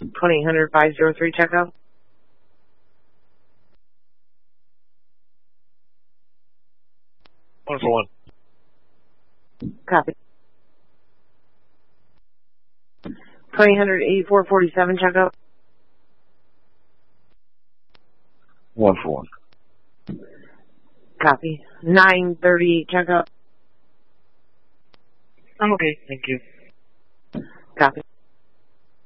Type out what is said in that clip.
2000-503 checkout. 141. Copy. 2000-8447 checkout. 141. Copy. 930 checkout. I'm okay, thank you.